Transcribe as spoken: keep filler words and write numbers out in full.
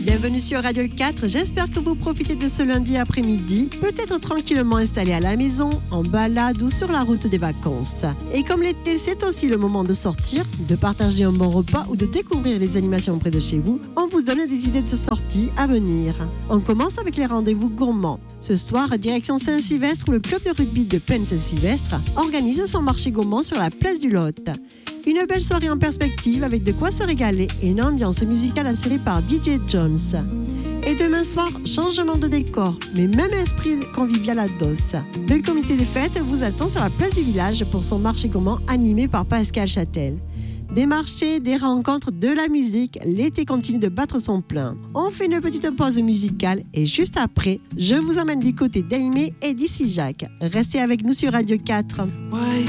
Bienvenue sur Radio quatre, j'espère que vous profitez de ce lundi après-midi, peut-être tranquillement installé à la maison, en balade ou sur la route des vacances. Et comme l'été, c'est aussi le moment de sortir, de partager un bon repas ou de découvrir les animations près de chez vous, on vous donne des idées de sorties à venir. On commence avec les rendez-vous gourmands. Ce soir, direction Saint-Sylvestre, le club de rugby de Penn Saint-Sylvestre organise son marché gourmand sur la place du Lot. Une belle soirée en perspective avec de quoi se régaler et une ambiance musicale assurée par D J Jones. Et demain soir, changement de décor, mais même esprit convivial à dos. Le comité des fêtes vous attend sur la place du village pour son marché gourmand animé par Pascal Châtel. Des marchés, des rencontres, de la musique, l'été continue de battre son plein. On fait une petite pause musicale et juste après, je vous emmène du côté d'Aimé et d'ici Jacques. Restez avec nous sur Radio quatre. Ouais.